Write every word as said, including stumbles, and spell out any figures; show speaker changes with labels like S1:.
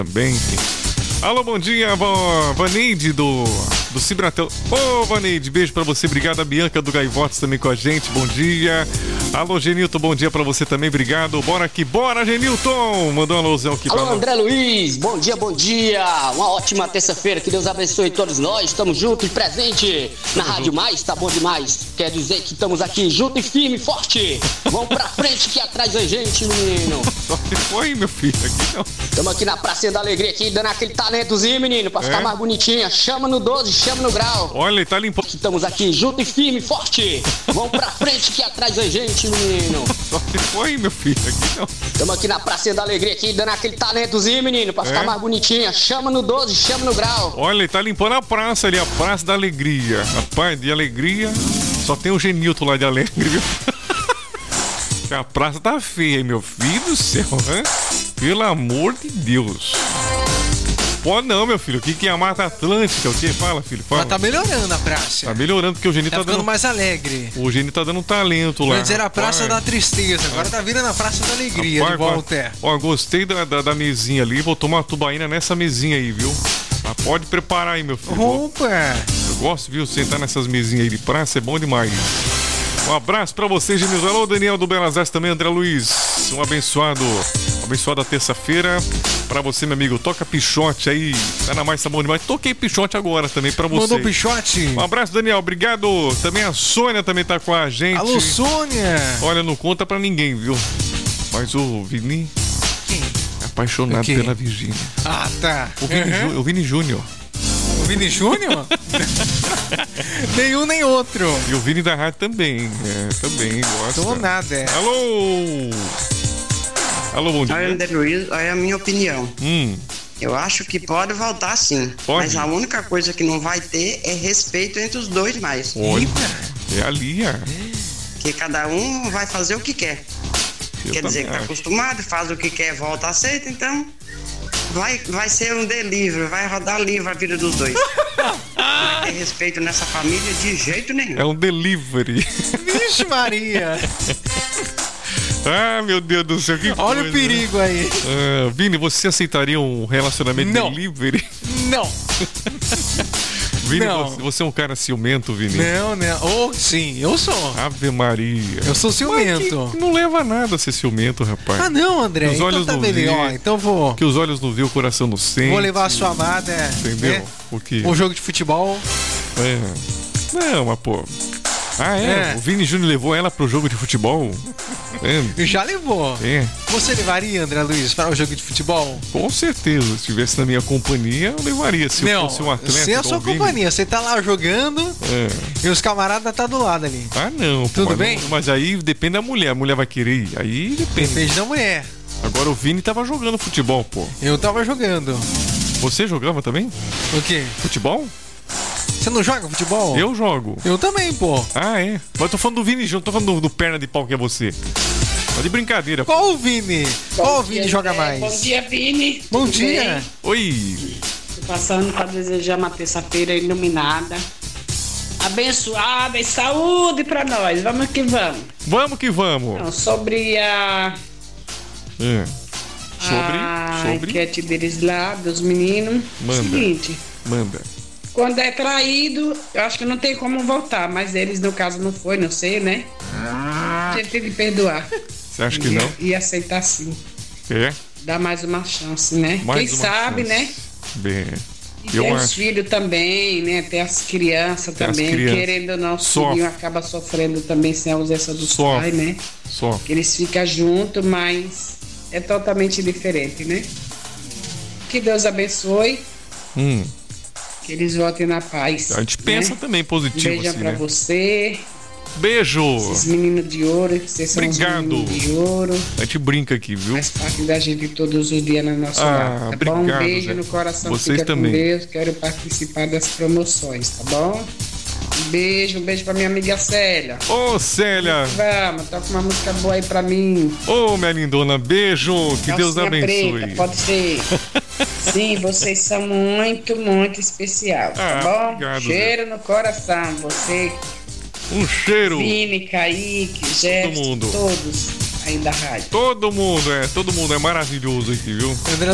S1: também, enfim. Alô, bom dia, vó Vaneide do, do Cibratel. Ô, Vaneide, beijo pra você. Obrigado, a Bianca do Gaivotes também com a gente. Bom dia. Alô, Genilton, bom dia pra você também. Obrigado. Bora aqui, bora, Genilton. Mandou um alôzão aqui
S2: Alô,
S1: pra nós.
S2: André Luiz, bom dia, bom dia. Uma ótima terça-feira, que Deus abençoe todos nós. Estamos juntos e presente na Rádio Mais, tá bom demais. Quer dizer que estamos aqui junto e firme, forte. Vamos pra frente que atrás da gente, menino.
S1: Só que foi, meu filho, aqui não.
S2: Estamos aqui na Pracinha da Alegria, aqui dando aquele talentozinho, menino, pra ficar
S1: É?
S2: mais bonitinha. Chama no doze, chama no grau.
S1: Olha, ele tá limpando.
S2: Estamos aqui junto e firme, forte. Vamos pra frente que atrás da gente, menino.
S1: Só que foi, meu filho, aqui não.
S2: Estamos aqui na Pracinha da Alegria, aqui dando aquele talentozinho, menino, pra ficar
S1: É?
S2: mais bonitinha. Chama no doze, chama no grau.
S1: Olha, ele tá limpando a praça ali, a Praça da Alegria. Rapaz, de alegria, só tem o Genilton lá de Alegre, viu? A praça tá feia, hein, meu filho do céu, né? Pelo amor de Deus. Pode não, meu filho. O que, que é a Mata Atlântica? O que? Fala, filho. Fala.
S3: Mas tá melhorando a praça.
S1: Tá melhorando porque o Genilton
S3: Tá
S1: tá,
S3: ficando
S1: dando.
S3: mais alegre.
S1: O Genilton tá dando um talento lá.
S3: Antes era a Praça
S1: Rapaz.
S3: da Tristeza, agora tá virando a Praça da Alegria
S1: Rapaz,
S3: de volta.
S1: Ó, ó, gostei da, da, da mesinha ali. Vou tomar uma tubaína nessa mesinha aí, viu? Ah, pode preparar aí, meu filho.
S3: Opa!
S1: Eu gosto, viu? Sentar nessas mesinhas aí de praça é bom demais. Um abraço pra você, Genilson. Alô, Daniel do Belas Artes também, André Luiz. Um abençoado, uma abençoada terça-feira pra você, meu amigo. Toca Pichote aí. Tá na mais, tá bom demais. Toquei Pichote agora também pra você.
S3: Mandou Pichote.
S1: Um abraço, Daniel. Obrigado. Também a Sônia também tá com a gente.
S3: Alô, Sônia.
S1: Olha, não conta pra ninguém, viu? Mas o Vini
S3: Quem?
S1: é apaixonado
S3: O quê?
S1: pela Virgínia.
S3: Ah, tá.
S1: O Vini,
S3: Uhum.
S1: Jú- o Vini Júnior.
S3: O Vini Júnior? Nenhum nem outro.
S1: E o Vini da rádio também. É, também gosta.
S3: Tô nada, é.
S1: Alô! Alô, bom dia.
S4: Olha, André Luiz, olha a minha opinião.
S1: Hum,
S4: Eu acho que pode voltar sim.
S1: Pode?
S4: Mas a única coisa que não vai ter é respeito entre os dois mais.
S1: olha. É ali, ó.
S4: Que cada um vai fazer o que quer.
S1: Eu
S4: Quer dizer
S1: também
S4: que tá
S1: acho.
S4: acostumado, faz o que quer, volta, aceita, então vai, vai ser um delivery, vai rodar livre a vida dos dois. Não vai ter respeito nessa família de jeito nenhum.
S1: É um delivery.
S3: Vixe Maria.
S1: Ah, meu Deus do céu, que
S3: Olha
S1: coisa.
S3: o perigo aí.
S1: Ah, Vini, você aceitaria um relacionamento
S3: Não.
S1: delivery?
S3: Não.
S1: Vini,
S3: Não.
S1: Você, você é um cara ciumento, Vini?
S3: Não, não. Oh, sim, eu sou.
S1: Ave Maria.
S3: Eu sou ciumento.
S1: Mas que não leva a nada ser ciumento, rapaz.
S3: Ah, não, André.
S1: Os
S3: Então
S1: olhos
S3: tá
S1: não
S3: melhor.
S1: vê.
S3: Então vou.
S1: Que os olhos não vê, o coração não sente.
S3: Vou levar a sua amada.
S1: Entendeu?
S3: Né?
S1: O que?
S3: Um jogo de futebol.
S1: É. Não, mas pô. Ah, é?
S3: É.
S1: O Vini Júnior levou ela pro jogo de futebol? É.
S3: Já levou.
S1: É.
S3: Você levaria, André Luiz, para o jogo de futebol?
S1: Com certeza. Se estivesse na minha companhia, eu levaria. Se eu
S3: não,
S1: fosse um atleta.
S3: sem a
S1: igual
S3: sua
S1: o Vini.
S3: companhia. Você tá lá jogando
S1: É.
S3: e os camaradas tá do lado ali.
S1: Ah, não. pô,
S3: Tudo
S1: mas
S3: bem?
S1: não- Mas aí depende da mulher. A mulher vai querer ir. Aí depende.
S3: Depende da mulher.
S1: Agora o Vini tava jogando futebol, pô.
S3: Eu tava jogando.
S1: Você jogava também?
S3: O quê?
S1: Futebol?
S3: Você não joga futebol?
S1: Eu jogo.
S3: Eu também, pô.
S1: Ah, é? Mas eu tô falando do Vini Júnior, tô falando do, do perna de pau que é você. Tá de brincadeira. pô.
S3: Qual o Vini? Qual o Vini joga mais?
S5: Bom dia, Vini.
S3: Bom
S5: Tudo
S3: dia.
S5: bem?
S1: Oi.
S5: Tô passando para desejar uma terça-feira iluminada, abençoada e saúde para nós. Vamos que vamos.
S1: Vamos que vamos.
S5: Então, sobre a,
S1: É. Sobre,
S5: a
S1: sobre.
S5: enquete deles lá, dos meninos.
S1: Manda.
S5: Seguinte,
S1: Manda.
S5: quando é traído, eu acho que não tem como voltar, mas eles, no caso, não foi, não sei, né? A gente tem que perdoar.
S1: Você acha que
S5: e,
S1: não?
S5: E aceitar sim.
S1: É?
S5: Dar mais uma chance, né?
S1: Mais
S5: Quem
S1: uma
S5: sabe,
S1: chance.
S5: né?
S1: Bem,
S5: E
S1: eu
S5: tem os
S1: acho.
S5: filhos também, né? Tem as crianças
S1: Tem as
S5: também,
S1: crianças.
S5: querendo ou não, o
S1: Sofre.
S5: filhinho acaba sofrendo também sem a ausência do
S1: Sofre.
S5: pai, né?
S1: Só.
S5: Que eles ficam juntos, mas é totalmente diferente, né? Que Deus abençoe,
S1: Hum.
S5: que eles voltem na paz.
S1: A gente pensa
S5: né?
S1: também
S5: Um
S1: positivo
S5: beijão
S1: assim,
S5: pra
S1: né?
S5: você,
S1: Beijo.
S5: esses meninos de ouro, que vocês são
S1: Obrigado.
S5: os meninos de ouro.
S1: A gente brinca aqui, viu?
S5: Faz parte da gente todos os dias no nosso
S1: Ah,
S5: lar, tá bom? Um
S1: obrigado,
S5: beijo
S1: Zé.
S5: no coração,
S1: Vocês
S5: fica
S1: também.
S5: com Deus, quero participar das promoções, tá bom? Um beijo, um beijo pra minha amiga Célia.
S1: Ô, Célia.
S5: Vamos, toca uma música boa aí pra mim.
S1: Ô, minha lindona. Beijo. Que Deus
S5: Calcinha
S1: abençoe.
S5: preta, pode ser. Sim, vocês são muito, muito especial, tá
S1: Ah,
S5: bom?
S1: obrigado,
S5: Cheiro no coração, você,
S1: Um cheiro.
S5: Vini, Kaique, Gerson,
S1: mundo.
S5: todos aí da rádio.
S1: Todo mundo, é. Todo mundo é maravilhoso aqui, viu?
S3: André